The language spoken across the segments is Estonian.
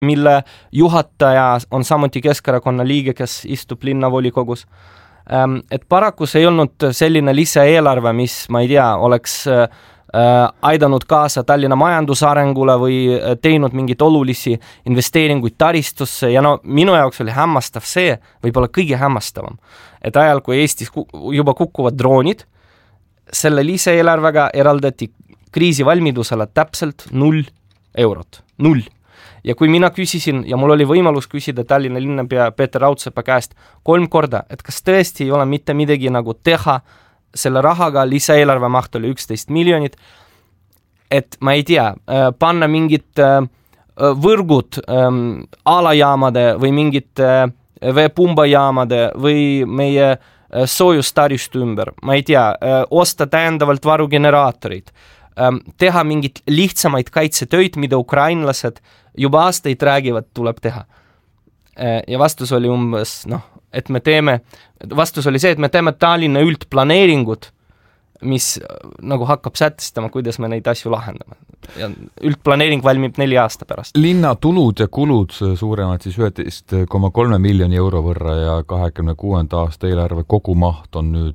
mille juhataja on samuti Keskerakonna liige, kes istub linnavolikogus. Et paraku see ei olnud selline lisaeelarve, mis, ma ei tea, oleks aidanud kaasa Tallinna majandusarengule või teinud mingid olulisi investeeringuid taristusse ja no minu jaoks oli hämmastav see, võib-olla kõige hämmastavam, et ajal, kui Eestis juba kukkuvad droonid, selle lisaeelarvega eraldati kriisivalmidusele täpselt 0 eurot. 0. Ja kui mina küsisin, ja mul oli võimalus küsida Tallinna linnapea Peeter Raudsepa käest 3 korda, et kas tõesti ei ole mitte midagi nagu teha selle rahaga, lisaeelarve maht oli 11 miljonit, et ma ei tea, panna mingid võrgud alajaamade või mingid veepumbajaamade või meie soojustaristu ümber, ma ei tea, osta täiendavalt varugeneraatorid, teha mingid lihtsamaid kaitsetöid, mida ukrainlased juba aastaid räägivad, tuleb teha. Ja vastus oli umbes, et vastus oli see, et me teeme Tallinna üldplaneeringud, mis nagu hakkab sätestama, kuidas me neid asju lahendame. Ja üldplaneering valmib 4 aasta pärast. Linna tulud ja kulud suuremad siis 11,3 miljoni euro võrra ja 26. aasta eelarve kogumaht on nüüd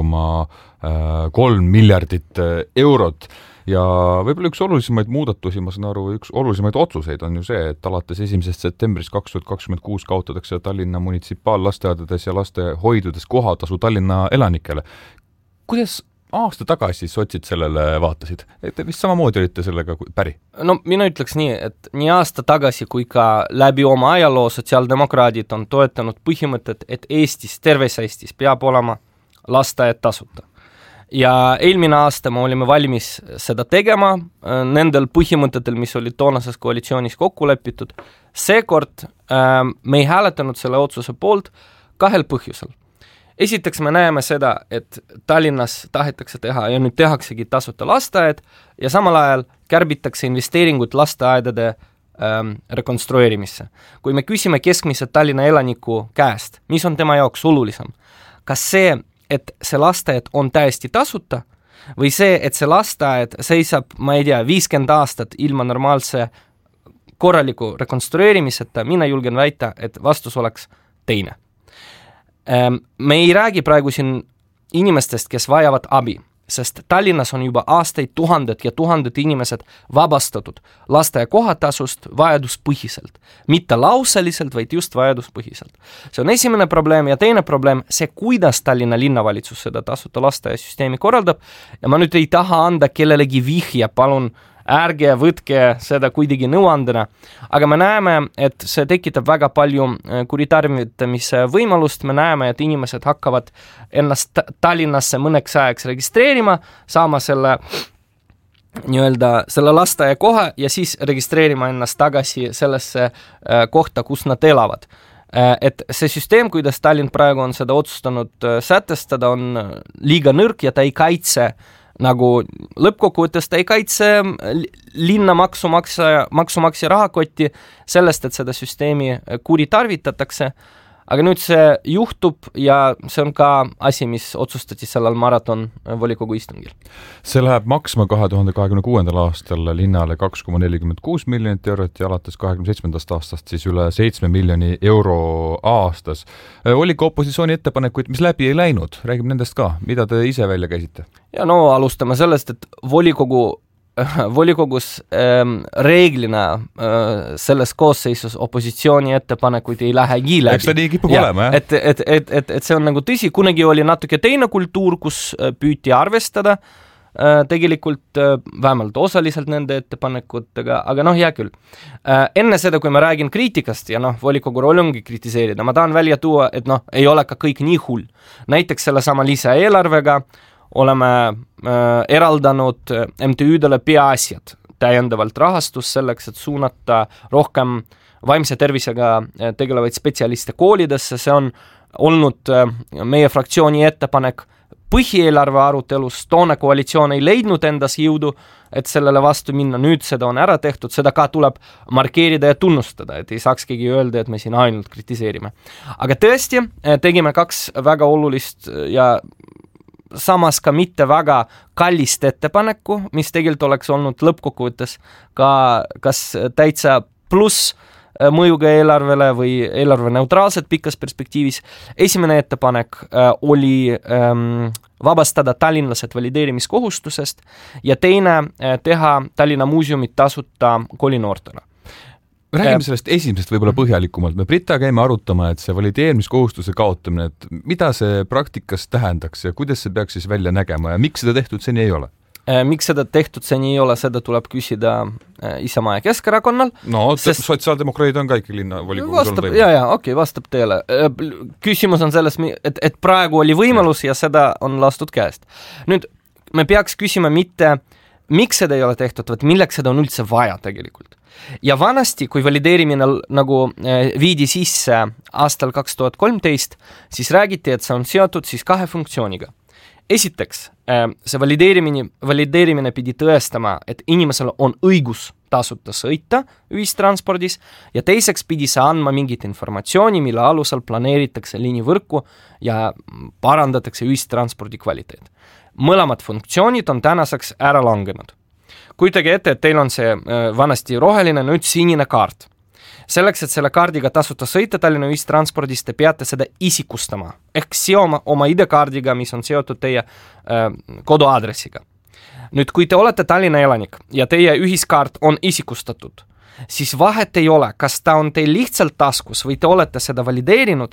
1,3 miljardit eurot. Ja võib-olla üks olulisemaid muudatusi, ma saan aru, üks olulisemaid otsuseid on ju see, et alates 1. septembrist 2026 kaotatakse Tallinna munitsipaallasteaedades ja lastehoidudes kohatasu Tallinna elanikele. Kuidas aasta tagasi sotsid sellele vaatasid? Te vist samamoodi olite sellega päri? No mina ütleks nii, et nii aasta tagasi kui ka läbi oma ajaloo sotsiaaldemokraadid on toetanud põhimõtet, et Eestis, terves Eestis peab olema lasteaed tasuta. Ja eelmine aasta me olime valmis seda tegema nendel põhimõtetel, mis olid toonases koalitsioonis kokku lepitud. Seekord me ei hääletanud selle otsuse poolt 2 põhjusel. Esiteks me näeme seda, et Tallinnas tahetakse teha ja nüüd tehaksegi tasuta lasteaed ja samal ajal kärbitakse investeeringuid lasteaedade rekonstrueerimisse. Kui me küsime keskmise Tallinna elaniku käest, mis on tema jaoks olulisem, kas see, et see lasteaed on täiesti tasuta või see, et see lasteaed seisab, ma ei tea, 50 aastat ilma normaalse korraliku rekonstrueerimiseta, mina julgen väita, et vastus oleks teine. Me ei räägi praegu siin inimestest, kes vajavad abi, sest Tallinnas on juba aastaid tuhanded ja tuhanded inimesed vabastatud lasteaia kohatasust vajaduspõhiselt. Mitte lauseliselt, vaid just vajaduspõhiselt. See on esimene probleem ja teine probleem, see kuidas Tallinna linnavalitsus seda tasuta lasteaia süsteemi korraldab ja ma nüüd ei taha anda kellelegi vihje, palun ärge võtke seda kuidagi nõuandena, aga me näeme, et see tekitab väga palju kuritarvitamise võimalust, me näeme, et inimesed hakkavad ennast Tallinnasse mõneks ajaks registreerima, saama selle lasteaia koha ja siis registreerima ennast tagasi sellesse kohta, kus nad elavad. Et see süsteem, kuidas Tallinn praegu on seda otsustanud sätestada, on liiga nõrk ja ta ei kaitse nagu lõppkokkuvõttes ta ei kaitse linna maksumaksja rahakotti sellest, et seda süsteemi kuritarvitatakse, aga nüüd see juhtub ja see on ka asi, mis otsustati sellel maraton volikogu istungil. See läheb maksma 2026. aastal linnale 2,46 miljonit eurot ja alates 27. aastast siis üle 7 miljoni euro aastas. Oli ka opositsiooni ettepanekuid, mis läbi ei läinud. Räägime nendest ka. Mida te ise välja käisite? Ja alustame sellest, et volikogus reeglina selles koosseisus opositsiooni ettepanekuid ei lähegi läbi. Eks ta nii kipub olema, jah? Et see on nagu tõsi, kunagi oli natuke teine kultuur, kus püüti arvestada tegelikult vähemalt osaliselt nende ettepanekutega, aga hea küll. Enne seda, kui ma räägin kriitikast ja volikogu roll ongi kritiseerida, ma tahan välja tuua, et ei ole ka kõik nii hull. Näiteks selle sama lisaeelarvega oleme eraldanud MTÜ-dele peaasjad täiendavalt rahastus selleks, et suunata rohkem vaimse tervisega tegelevaid spetsialiste koolidesse. See on olnud meie fraktsiooni ettepanek põhieelarve arutelus. Toona koalitsioon ei leidnud endas jõudu, et sellele vastu minna. Nüüd seda on ära tehtud, seda ka tuleb markeerida ja tunnustada, et ei saaks keegi öelda, et me siin ainult kritiseerime. Aga tõesti, tegime 2 väga olulist ja samas ka mitte väga kallist ettepaneku, mis tegelikult oleks olnud lõppkokkuvõttes ka kas täitsa pluss mõjuga eelarvele või eelarve neutraalselt pikas perspektiivis. Esimene ettepanek oli vabastada tallinlased valideerimiskohustusest ja teine teha Tallinna muuseumid tasuta koolinoortele. Räägime sellest esimesest võib-olla põhjalikumalt. Me Brita käime arutama, et see valideerimiskohustuse kaotamine, et mida see praktikas tähendaks ja kuidas see peaks siis välja nägema ja miks seda tehtud seni ei ole? Miks seda tehtud seni ei ole, seda tuleb küsida Isamaa ja Keskerakonnal. No, sotsiaaldemokraadid on ka ikka linnavolikogus olnud võimalik. Vastab teile. Küsimus on selles, et praegu oli võimalus ja seda on lastud käest. Nüüd, me peaks küsima mitte, miks seda ei ole tehtud, vaid milleks seda on üldse vaja tegelikult. Ja vanasti, kui valideerimine nagu viidi sisse aastal 2013, siis räägiti, et see on seotud siis 2 funktsiooniga. Esiteks, see valideerimine pidi tõestama, et inimesel on õigus tasuta sõita ühistranspordis ja teiseks pidi see andma mingit informatsiooni, mille alusel planeeritakse liinivõrku ja parandatakse ühistranspordi kvaliteet. Mõlemad funktsioonid on tänaseks ära langenud. Kujutage ette, et teil on see vanasti roheline, nüüd sinine kaart. Selleks, et selle kaardiga tasuta sõita Tallinna ühistranspordis, te peate seda isikustama. Ehk seoma oma ID-kaardiga, mis on seotud teie koduaadressiga. Nüüd, kui te olete Tallinna elanik ja teie ühiskaart on isikustatud, siis vahet ei ole, kas ta on teil lihtsalt taskus või te olete seda valideerinud,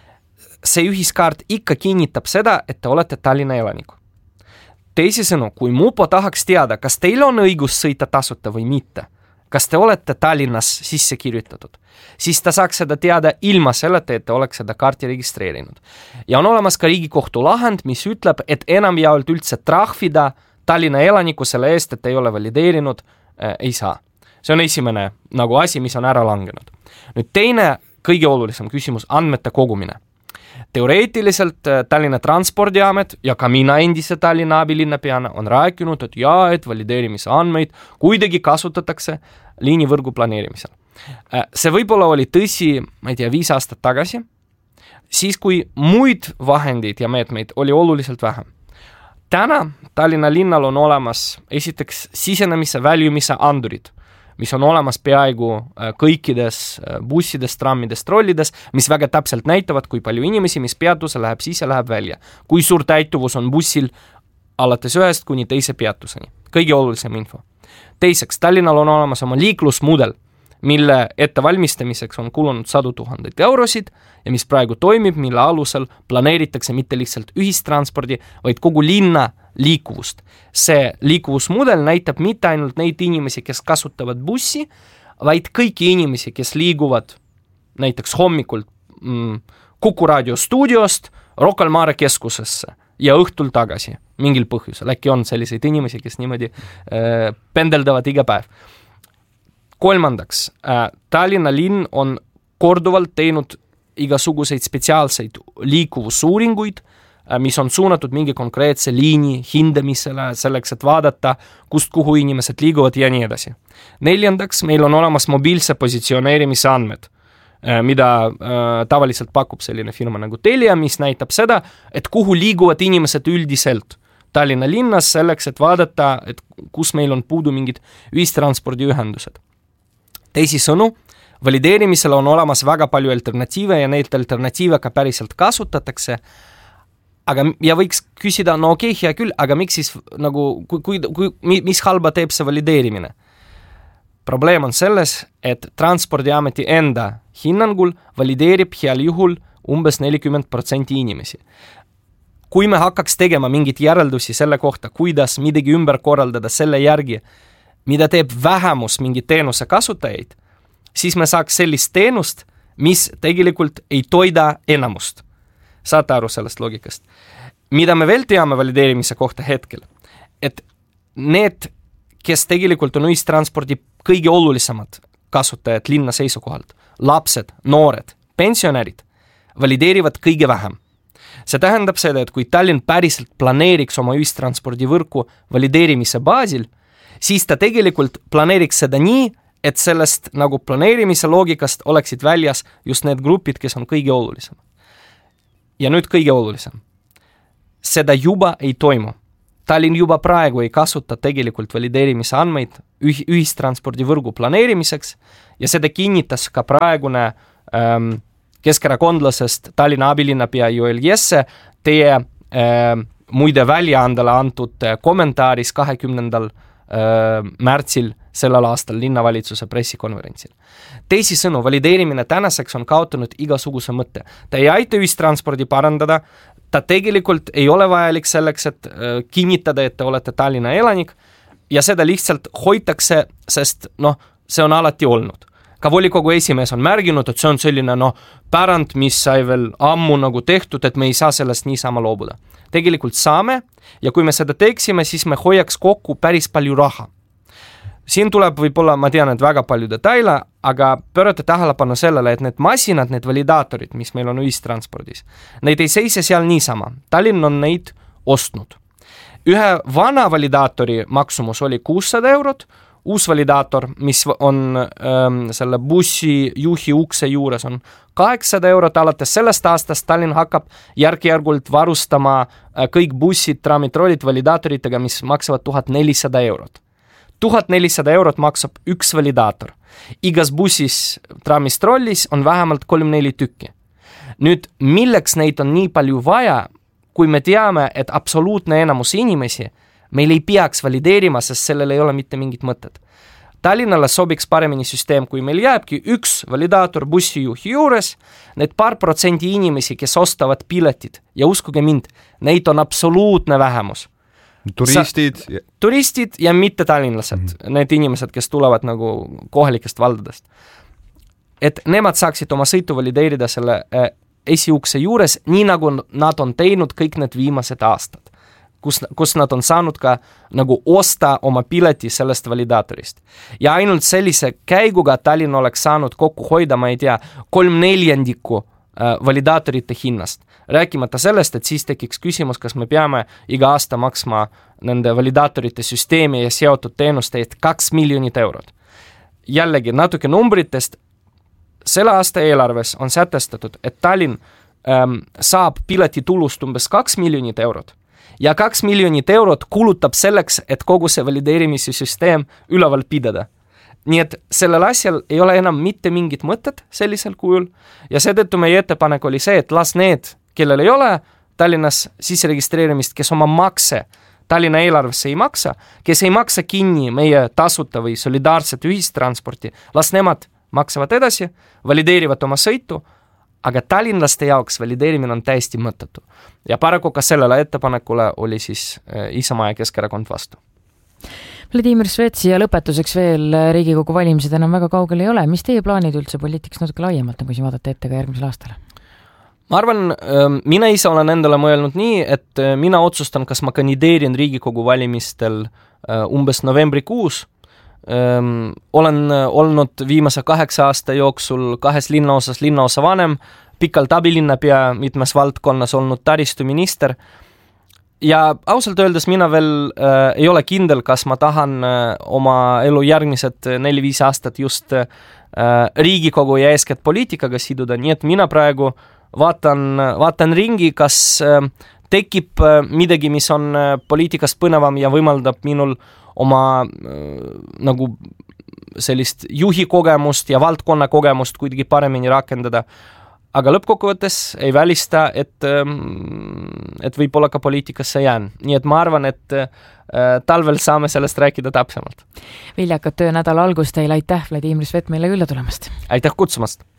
see ühiskaart ikka kinnitab seda, et te olete Tallinna elaniku. Teisisõnu, kui Mupo tahaks teada, kas teil on õigus sõita tasuta või mitte, kas te olete Tallinnas sisse kirjutatud, siis ta saaks seda teada ilma selleta, et te oleks seda kaarti registreerinud. Ja on olemas ka Riigikohtu lahend, mis ütleb, et enam jaolt üldse trahvida Tallinna elaniku selle eest, et ei ole valideerinud, ei saa. See on esimene nagu asi, mis on ära langenud. Nüüd teine kõige olulisem küsimus, andmete kogumine. Teoreetiliselt Tallinna Transpordiamet ja ka mina endise Tallinna abilinnapeana on rääkinud, et valideerimise andmeid kuidagi kasutatakse liinivõrgu planeerimisel. See võib-olla oli tõsi, ma ei tea, 5 aastat tagasi, siis kui muid vahendeid ja meetmeid oli oluliselt vähem. Täna Tallinna linnal on olemas esiteks sisenemise väljumise andurid, mis on olemas peaaegu kõikides bussides, trammides, trollides, mis väga täpselt näitavad, kui palju inimesi, mis peatuse läheb sisse, läheb välja. Kui suur täituvus on bussil alates 1 kuni 2 peatuseni. Kõige olulisem info. Teiseks, Tallinnal on olemas oma liiklusmudel, mille ettevalmistamiseks on kulunud 100 000 eurosid ja mis praegu toimib, mille alusel planeeritakse mitte lihtsalt ühistranspordi, vaid kogu linna liikuvust. See liikuvusmudel näitab mitte ainult neid inimesi, kes kasutavad bussi, vaid kõiki inimesi, kes liiguvad näiteks hommikul Kuku Raadio stuudiost Rocca al Mare keskusesse ja õhtul tagasi mingil põhjusel. Äkki on selliseid inimesi, kes niimoodi pendeldavad iga päev. Kolmandaks, Tallinna linn on korduvalt teinud igasuguseid spetsiaalseid liikuvusuuringuid, mis on suunatud mingi konkreetse liini hindamisele selleks, et vaadata, kust kuhu inimesed liiguvad ja nii edasi. Neljandaks, meil on olemas mobiilse positsioneerimise andmed, mida tavaliselt pakub selline firma nagu Telia, mis näitab seda, et kuhu liiguvad inimesed üldiselt Tallinna linnas selleks, et vaadata, et kus meil on puudu mingid ühistranspordiühendused. Teisisõnu, valideerimisel on olemas väga palju alternatiive ja neid alternatiive ka päriselt kasutatakse, ja võiks küsida, no okei, hea küll, aga miks siis nagu, mis halba teeb see valideerimine? Probleem on selles, et Transpordiameti enda hinnangul valideerib heal juhul umbes 40% inimesi. Kui me hakkaks tegema mingit järeldusi selle kohta, kuidas midagi ümber korraldada selle järgi, mida teeb vähemus mingi teenuse kasutajaid, siis me saaks sellist teenust, mis tegelikult ei toida enamust. Saate aru sellest loogikast. Mida me veel teame valideerimise kohta hetkel, et need, kes tegelikult on ühistranspordi kõige olulisemad kasutajad linna seisukohalt, lapsed, noored, pensionärid, valideerivad kõige vähem. See tähendab seda, et kui Tallinn päriselt planeeriks oma ühistranspordivõrku valideerimise baasil, siis ta tegelikult planeeriks seda nii, et sellest nagu planeerimise loogikast oleksid väljas just need grupid, kes on kõige olulisem. Ja nüüd kõige olulisem. Seda juba ei toimu. Tallinn juba praegu ei kasuta tegelikult valideerimise andmeid ühistranspordivõrgu planeerimiseks ja seda kinnitas ka praegune keskerakondlasest Tallinna abilinnapea Joel Jesse teie muide väljaandele antud kommentaaris 20. märtsil sellel aastal linnavalitsuse pressikonverentsil. Teisisõnu, valideerimine tänaseks on kaotanud igasuguse mõtte. Ta ei aita ühistranspordi parandada, ta tegelikult ei ole vajalik selleks, et kinnitada, et te olete Tallinna elanik ja seda lihtsalt hoitakse, sest see on alati olnud. Ka volikogu esimees on märginud, et see on selline pärand, mis sai veel ammu tehtud, et me ei saa sellest niisama loobuda. Tegelikult saame ja kui me seda teeksime, siis me hoiaks kokku päris palju raha. Siin tuleb võib-olla, ma tean, et väga palju detaile, aga pöörata tähelepanu sellele, et need masinad, need validaatorid, mis meil on ühistranspordis, neid ei seise seal niisama. Tallinn on neid ostnud. Ühe vana validaatori maksumus oli 600 €, uus validaator, mis on selle bussi juhi ukse juures, on 800 €. Alates sellest aastast Tallinn hakkab järk-järgult varustama kõik bussid, trammid, rollid validaatoritega, mis maksavad 1400 €. 1400 € maksab üks validaator. Igas bussis, trammist, rollis on vähemalt 3-4 tükki. Nüüd, milleks neid on nii palju vaja, kui me teame, et absoluutne enamus inimesi meil ei peaks valideerima, sest sellel ei ole mitte mingit mõtet. Tallinnale sobiks paremini süsteem, kui meil jääbki üks validaator bussijuhi juures, need paar protsenti inimesi, kes ostavad piletid, ja uskuge mind, neid on absoluutne vähemus. Turistid ja mitte tallinlased, need inimesed, kes tulevad kohalikest valdadest. Et nemad saaksid oma sõitu valideerida selle esiukse juures, nii nagu nad on teinud kõik need viimased aastad, kus nad on saanud ka osta oma pileti sellest validaatorist. Ja ainult sellise käiguga Tallinn oleks saanud kokku hoida, ma ei tea, 3/4 validaatorite hinnast. Rääkimata sellest, et siis tekiks küsimus, kas me peame iga aasta maksma nende validaatorite süsteemi ja seotud teenuste eest 2 miljonit €. Jällegi, natuke numbritest. Selle aasta eelarves on sätestatud, et Tallinn saab piletitulust umbes 2 miljonit €. Ja 2 miljonit € kulutab selleks, et kogu see valideerimise süsteem üleval pidada. Nii et sellel asjal ei ole enam mitte mingit mõtet sellisel kujul ja seetõttu meie ettepanek oli see, et las need, kellel ei ole Tallinnas sisseregistreerimist, kes oma makse Tallinna eelarvesse ei maksa, kes ei maksa kinni meie tasuta või solidaarset ühistransporti, las nemad maksavad edasi, valideerivad oma sõitu, aga tallinlaste jaoks valideerimine on täiesti mõttetu. Ja paraku ka sellele ettepanekule oli siis Isamaa ja Keskerakond vastu. Vladimir Svets ja lõpetuseks veel Riigikogu valimised enam väga kaugel ei ole. Mis teie plaanid üldse poliitikas natuke laiemalt, kui siin vaadata ette ka järgmisel aastale? Ma arvan, mina ise olen endale mõelnud nii, et mina otsustan, kas ma kandideerin Riigikogu valimistel umbes novembrikuus. Olen olnud viimase 8 aasta jooksul 2 linnaosas linnaosa vanem, pikalt abilinnapea, mitmes valdkonnas olnud taristuminister. Ja ausalt öeldes mina veel ei ole kindel, kas ma tahan oma elu järgmised 4-5 aastat just Riigikogu ja eeskätt poliitikaga siduda, nii et mina praegu vaatan ringi, kas tekib midagi, mis on poliitikast põnevam ja võimaldab minul oma sellist juhi kogemust ja valdkonna kogemust kuidagi paremini rakendada. Aga lõppkokkuvõttes ei välista, et võib-olla ka poliitikasse jään. Nii et ma arvan, et talvel saame sellest rääkida täpsemalt. Viljakat töönädala algust teile, aitäh Vladimir Svet meile külla tulemast. Aitäh kutsumast!